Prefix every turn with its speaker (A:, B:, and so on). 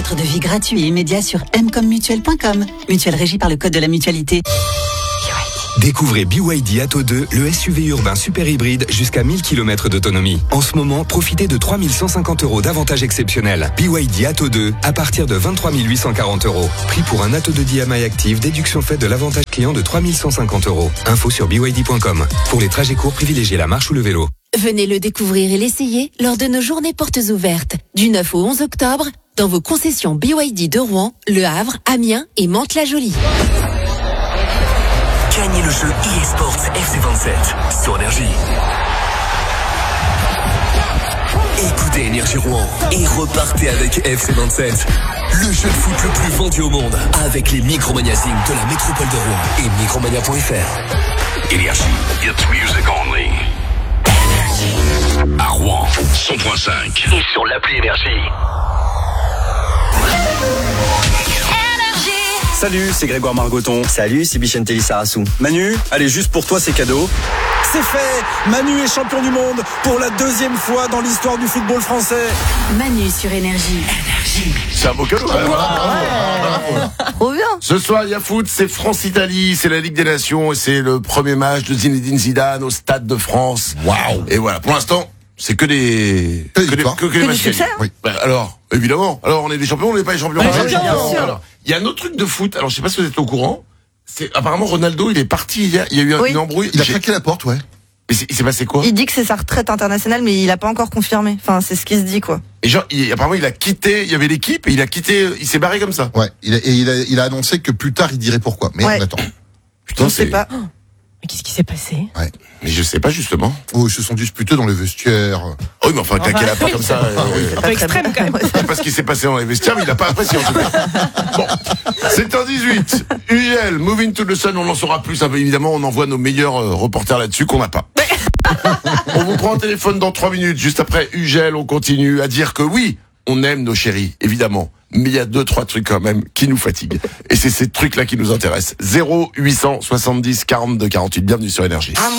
A: votre devis gratuit et immédiat sur m-comme-mutuelle.com. Mutuelle régie par le code de la mutualité.
B: Découvrez BYD Atto 2, le SUV urbain super hybride jusqu'à 1000 km d'autonomie. En ce moment, profitez de 3 150 € d'avantages exceptionnels. BYD Atto 2 à partir de 23 840 €. Prix pour un Atto 2 DMI active, déduction faite de l'avantage client de 3 150 €. Info sur byd.com. Pour les trajets courts, privilégiez la marche ou le vélo.
C: Venez le découvrir et l'essayer lors de nos journées portes ouvertes du 9 au 11 octobre dans vos concessions BYD de Rouen, Le Havre, Amiens et Mantes-la-Jolie.
D: Gagnez le jeu eSports FC27 sur Énergie. Écoutez Énergie Rouen et repartez avec FC27. Le jeu de foot le plus vendu au monde avec les Micromania-zines de la métropole de Rouen et micromania.fr. Énergie.
E: It's music only. À Rouen, 100.5.
D: Et sur l'appli Énergie.
F: Salut, c'est Grégoire Margoton.
G: Salut, c'est Bichentelli Sarassou.
F: Manu, allez, juste pour toi, c'est cadeau. C'est fait! Manu est champion du monde pour la 2e fois dans l'histoire du football français.
A: Manu sur Énergie.
E: C'est un beau cadeau.
H: Trop bien.
E: Ce soir, il y a foot, c'est France-Italie, c'est la Ligue des Nations et c'est le premier match de Zinedine Zidane au Stade de France. Waouh! Et voilà, pour l'instant, c'est que des matchs
H: succès, hein.
E: Oui. Bah, alors, évidemment. Alors, on est des champions, on n'est pas les champions.
H: Bien sûr.
E: Alors, il y a un autre truc de foot. Alors, je sais pas si vous êtes au courant. C'est apparemment Ronaldo, il est parti hier. Il y a eu une embrouille.
I: Il a claqué la porte, ouais.
E: Mais il s'est passé quoi?
H: Il dit que c'est sa retraite internationale, mais il a pas encore confirmé. Enfin, c'est ce qui se dit, quoi.
E: Et genre, apparemment, il a quitté. Il y avait l'équipe et il s'est barré comme ça.
I: Ouais. Il a annoncé que plus tard il dirait pourquoi. Mais on attend.
E: Putain,
H: je sais pas.
J: Mais qu'est-ce qui s'est passé?
I: Ouais.
E: Mais je sais pas justement.
I: Oh, ils se sont disputés dans le vestiaire.
E: Oh, mais enfin, claquer la porte comme ça.
J: Un peu extrême quand même.
E: Je sais pas ce qui s'est passé dans les vestiaires, mais il a pas apprécié en tout cas. Bon, c'est en 18. UGL, Moving to the Sun, on en saura plus. Évidemment, on envoie nos meilleurs reporters là-dessus qu'on n'a pas. On vous prend au téléphone dans 3 minutes. Juste après UGL, on continue à dire que oui, on aime nos chéris, évidemment. Mais il y a 2-3 trucs quand même qui nous fatiguent. Et c'est ces trucs-là qui nous intéressent. 0870 42 48. Bienvenue sur Énergie.